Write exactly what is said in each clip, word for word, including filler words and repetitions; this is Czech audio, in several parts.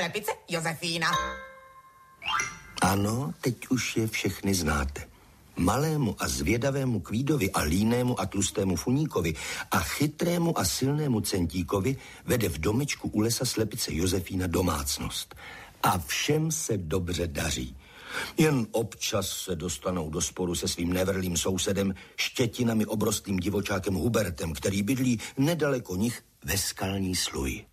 slepice Josefína. Ano, teď už je všechny znáte. Malému a zvědavému Kvídovi a línému a tlustému Funíkovi a chytrému a silnému Centíkovi vede v domečku u lesa slepice Josefína domácnost. A všem se dobře daří. Jen občas se dostanou do sporu se svým nevrlým sousedem, štětinami obrostlým divočákem Hubertem, který bydlí nedaleko nich ve Skalní Sluji.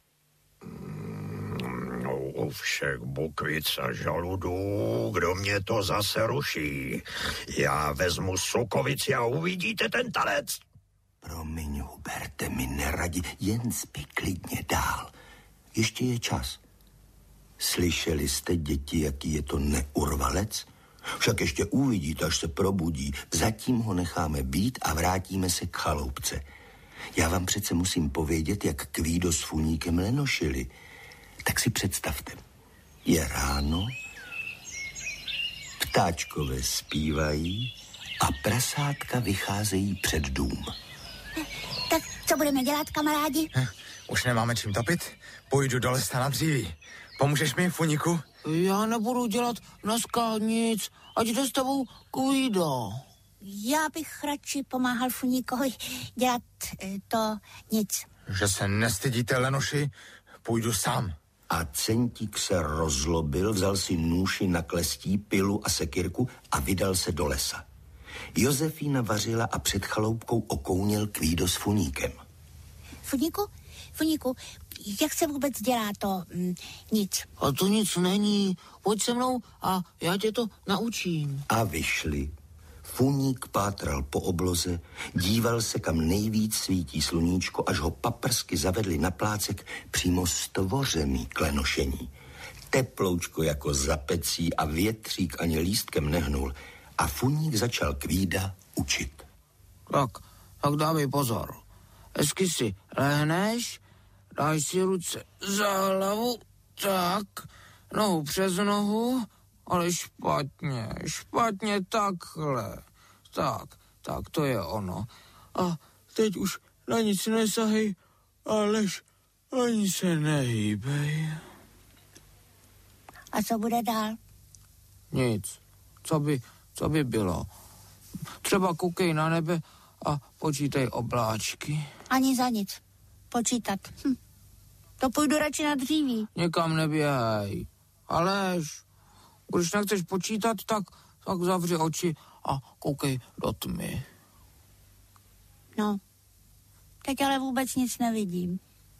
No, u všech bukvic a žaludů, kdo mě to zase ruší? Já vezmu sokovici a uvidíte ten tanec. Promiň, Huberte, mi neradi, jen spí klidně dál. Ještě je čas. Slyšeli jste, děti, jaký je to neurvalec? Však ještě uvidíte, až se probudí. Zatím ho necháme být a vrátíme se k chaloupce. Já vám přece musím povědět, jak Kvído s Funíkem lenošili. Tak si představte. Je ráno, ptáčkové zpívají a prasátka vycházejí před dům. Tak co budeme dělat, kamarádi? Hm, už nemáme čím topit? Půjdu do lesa na dříví. Pomůžeš mi, Funíku? Já nebudu dělat dneska nic, ať jde s tebou Kvído. Já bych radši pomáhal Funíkovi dělat to nic. Že se nestydíte, lenoši? Půjdu sám. A Centík se rozlobil, vzal si nůši na klestí, pilu a sekyrku a vydal se do lesa. Josefína vařila a před chaloupkou okouněl Kvído s Funíkem. Funíku, Funíku, jak se vůbec dělá to mm, nic? A to nic není. Pojď se mnou a já tě to naučím. A vyšli. Funík pátral po obloze, díval se, kam nejvíc svítí sluníčko, až ho paprsky zavedli na plácek přímo stvořený k lenošení. Teploučko jako za pecí a větřík ani lístkem nehnul a Funík začal Kvída učit. Tak, tak dávej pozor. Hezky si lehneš, dáš si ruce za hlavu, tak, nohu přes nohu, ale špatně, špatně takhle. Tak, tak, to je ono. A teď už na nic nesahej, alež ani se nehýbej. A co bude dál? Nic. Co by, co by bylo? Třeba koukej na nebe a počítaj obláčky. Ani za nic. Počítat. Hm. To půjdu radši na dříví. Někam neběhej. Alež, když nechceš počítat, tak, tak zavři oči a koukej do tmy. No, teď ale vůbec nic nevidím.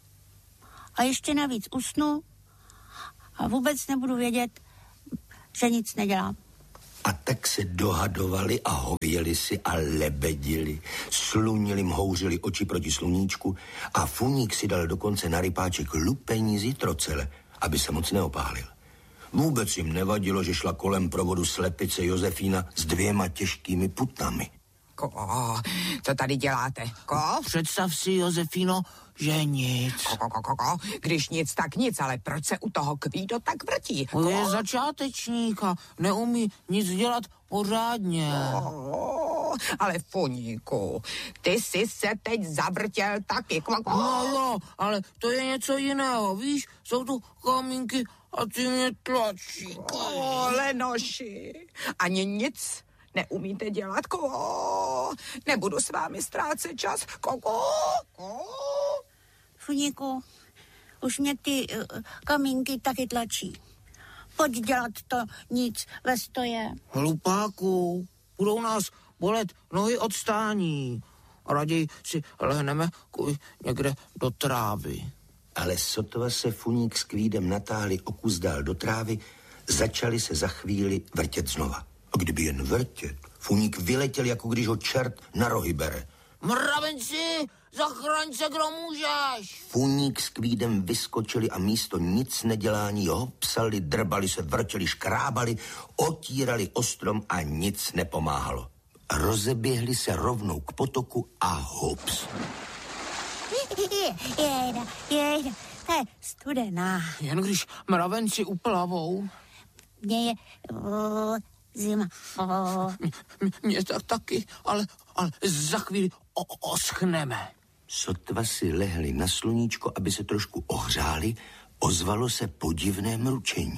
A ještě navíc usnu a vůbec nebudu vědět, že nic nedělám. A tak se dohadovali a hověli si a lebedili. Slunili, mhouřili oči proti sluníčku a Funík si dal dokonce na rypáček lupení z jitrocele, aby se moc neopálil. Vůbec jim nevadilo, že šla kolem provodu slepice Josefína s dvěma těžkými putnami. Ko, co tady děláte? Ko? Představ si, Josefíno, že nic. Ko, ko, ko, ko, ko. Když nic, tak nic, ale proč se u toho Kvído tak vrtí? Ko? Je začátečník a neumí nic dělat pořádně. Ko, ale Funíku, ty jsi se teď zavrtěl taky. Ko, ko. No jo, ale to je něco jiného, víš? Jsou tu kamínky a ty mě tlačí. Ko, lenoši, ani nic neumíte dělat, ko. Nebudu s vámi ztrácet čas, ko, ko, ko. Funíku, už mě ty uh, kamínky taky tlačí. Pojď dělat to nic ve stoje. Hlupáku, budou nás bolet nohy od stání. Raději si lehneme někde do trávy. Ale sotva se Funík s Kvídem natáhli o kus dál do trávy, začali se za chvíli vrtět znova. A kdyby jen vrtět, Funík vyletěl, jako když ho čert na rohy bere. Mravenci, zachraň se, kdo můžeš! Funík s Kvídem vyskočili a místo nic nedělání ho psali, drbali se, vrtěli, škrábali, otírali ostrom a nic nepomáhalo. Rozeběhli se rovnou k potoku a hups. Jejda, jejda, to je studená. Jen když mravenci uplavou. Mně je uh, zima. Uh. Mně tak taky, ale, ale za chvíli o, oschneme. Sotva si lehli na sluníčko, aby se trošku ohřáli, ozvalo se podivné mručení.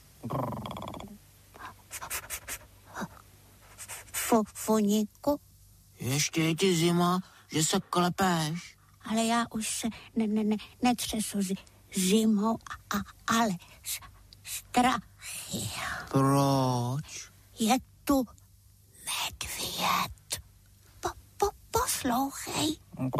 Funíku? Ještě je ti zima, že se klepeš. Ale já už se ne, ne, ne, netřesu zi, zimou, a, a, ale s, strachy. Proč? Je tu medvěd. Po, po, poslouchej.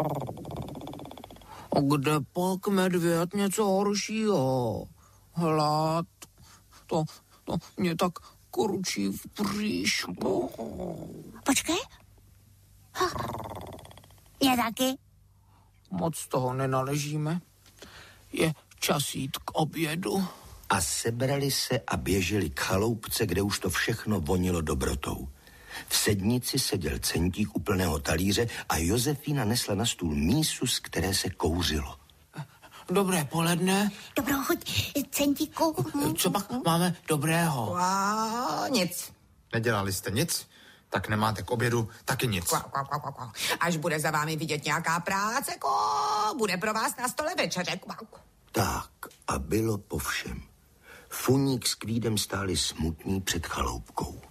A kde pak medvěd něco horšího? Hlad. To, to mě tak kručí v bříšku. Počkej. Ha. Mě taky. Moc toho nenaležíme. Je čas jít k obědu. A sebrali se a běželi k chaloupce, kde už to všechno vonilo dobrotou. V sednici seděl centík u plného talíře a Josefína nesla na stůl mísu, z které se kouřilo. Dobré poledne. Dobrou chuť, centíku. Co pak máme dobrého? Wow, nic. Nedělali jste nic, tak nemáte k obědu taky nic. Kva, kva, kva, kva, kva. Až bude za vámi vidět nějaká práce, ko, bude pro vás na stole večeře. Kva. Tak a bylo po všem. Funík s Kvídem stáli smutní před chaloupkou.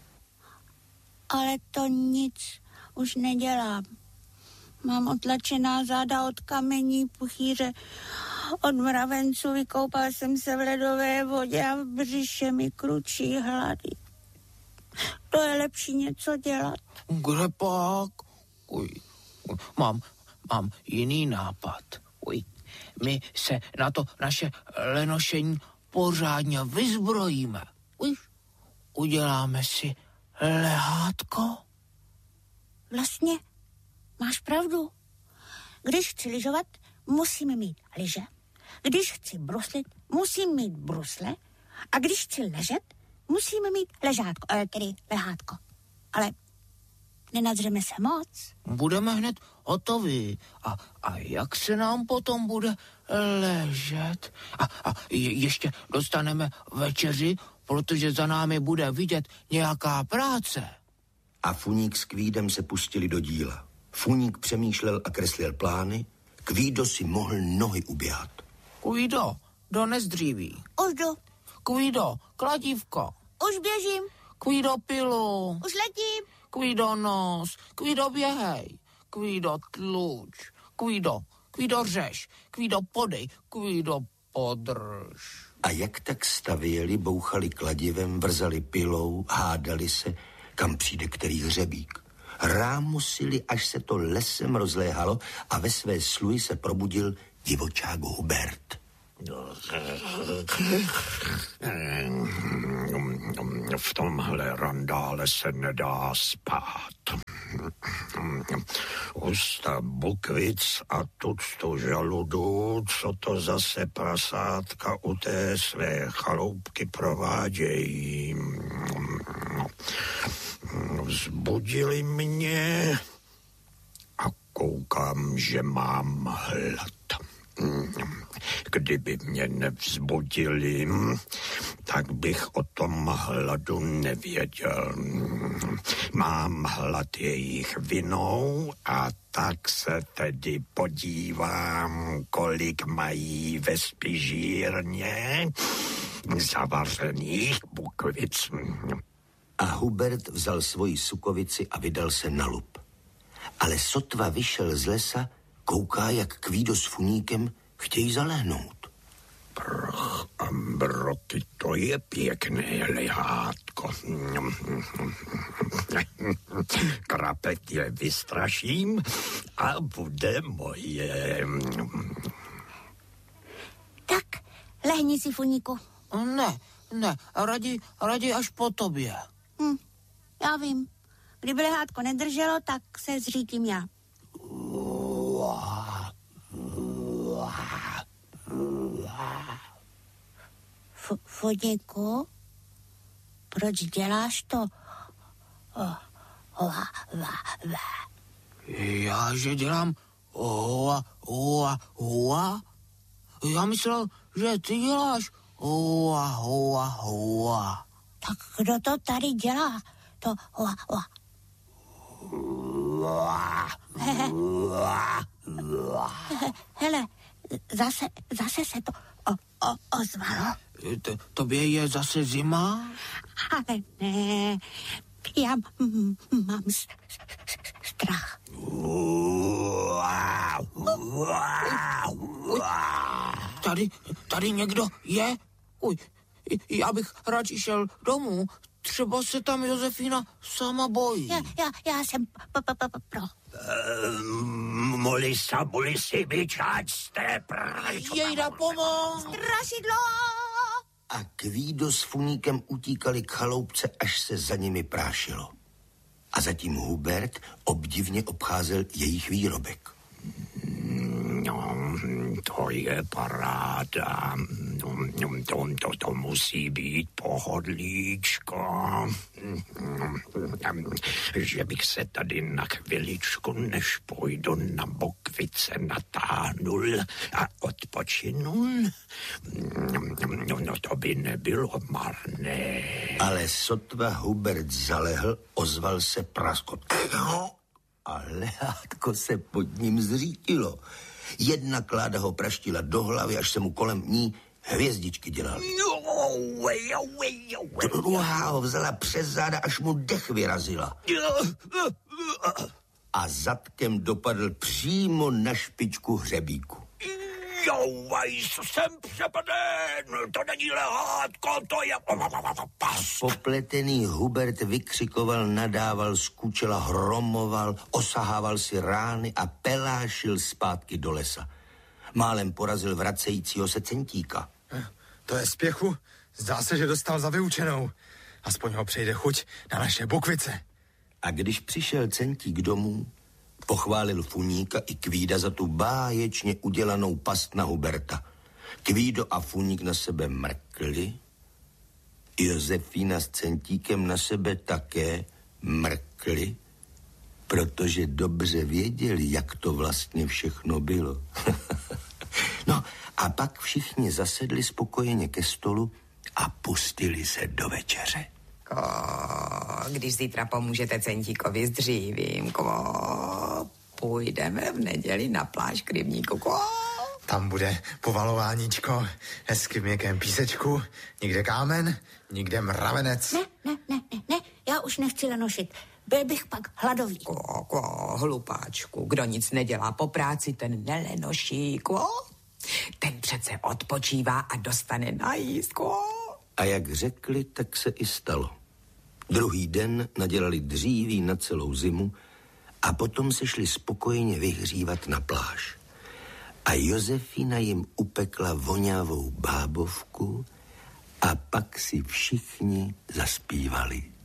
Ale to nic už nedělám. Mám otlačená záda od kamení, puchýře, od mravenců, vykoupal jsem se v ledové vodě a v břiše mi kručí hlady. To je lepší něco dělat. Kde pak? Uj, mám, mám jiný nápad. Uj, my se na to naše lenošení pořádně vyzbrojíme. Uj, uděláme si lehátko. Vlastně máš pravdu. Když chci lyžovat, musím mít lyže. Když chci bruslit, musím mít brusle. A když chci ležet, musíme mít ležátko, eh, tedy lehátko. Ale nenadřeme se moc. Budeme hned hotoví. A, a jak se nám potom bude ležet? A, a je, ještě dostaneme večeři, protože za námi bude vidět nějaká práce. A Funík s Kvídem se pustili do díla. Funík přemýšlel a kreslil plány, Kvído si mohl nohy uběhat. Kvído, dones dříví. Už jdu, Kvído, kladívko. už běžím, Kvído, pilu. už letím. Kvído, nos. Kvído, běhej. Kvído, tluč. Kvído, Kvído, řeš. Kvído, podej. Kvído, podrž. A jak tak stavěli, bouchali kladivem, vrzali pilou, hádali se, kam přijde který hřebík. Rámusili, až se to lesem rozléhalo a ve své sluji se probudil divočák Hubert. V tomhle randále se nedá spát. Usta bukvic a tuctu žaludu, co to zase prasátka u té své chaloupky provádějí. Vzbudili mě a koukám, že mám hlad. Kdyby mě nevzbudili, tak bych o tom hladu nevěděl. Mám hlad jejich vinou a tak se tedy podívám, kolik mají ve spižírně zavařených bukvic. A Hubert vzal svoji sukovici a vydal se na lup. Ale sotva vyšel z lesa, kouká, jak Kvído s Funíkem chtějí zalehnout. Prch a broky, to je pěkné lehátko. Krapet je vystraším a bude moje. Tak, lehni si, Funíku. Ne, ne, raději, raději až po tobě. Hm, já vím. Kdyby lehátko nedrželo, tak se zřítím já. Funíku, proč děláš to? Já, že dělám hoa, hoa, hoa? Já myslel, že ty děláš hoa, hoa, hoa. Tak kdo to tady dělá? To hoa, hoa. Hele, zase, zase se to o, o, ozvalo. T- tobě je zase zima? Ale ne, já m- mám s- s- s- strach. Tady, tady někdo je? Uj, já bych radši šel domů. Třeba se tam Josefína sama bojí. Já, já, já jsem p- p- p- pro. Mulisa, mulisi, vyčať jste, Jejda, pomoc! Strašidlo! A Kvído s Funíkem utíkali k chaloupce, až se za nimi prášilo. A zatím Hubert obdivně obcházel jejich výrobek. No, to je paráda. To, to, to musí být pohodlíčko. Že bych se tady na chviličku, než půjdu na Bokvice, natáhnul a odpočinul. No, no to by nebylo marné. Ale sotva Hubert zalehl, ozval se praskot. A lehátko se pod ním zřítilo. Jedna kláda ho praštila do hlavy, až se mu kolem ní hvězdičky dělaly. Druhá ho vzala přes záda, až mu dech vyrazila. A zadkem dopadl přímo na špičku hřebíku. Jouvaj, jsem přepaden, to není lehátko, to je... Popletený Hubert vykřikoval, nadával, skučela, hromoval, osahával si rány a pelášil zpátky do lesa. Málem porazil vracejícího se centíka. To je spěchu. Zdá se, že dostal za vyučenou. Aspoň ho přejde chuť na naše Bukvice. A když přišel centík domů, pochválil Funíka i Kvída za tu báječně udělanou past na Huberta. Kvído a Funík na sebe mrkli, Josefína s centíkem na sebe také mrkli, protože dobře věděli, jak to vlastně všechno bylo. No a pak všichni zasedli spokojeně ke stolu a pustili se do večeře. Ko, když zítra pomůžete centíkovi s dřívím, ko, půjdeme v neděli na pláž k rybníku, ko. Tam bude povalováníčko, hezky v měkkém písečku, nikde kámen, nikde mravenec. Ne, ne, ne, ne, ne, já už nechci lenošit. Byl bych pak hladový. Ko, ko, hlupáčku, kdo nic nedělá po práci, ten nelenoší, ko. Ten přece odpočívá a dostane najíst, ko. A jak řekli, tak se i stalo. Druhý den nadělali dříví na celou zimu a potom se šli spokojeně vyhřívat na pláž. A Josefína jim upekla vonavou bábovku a pak si všichni zaspívali.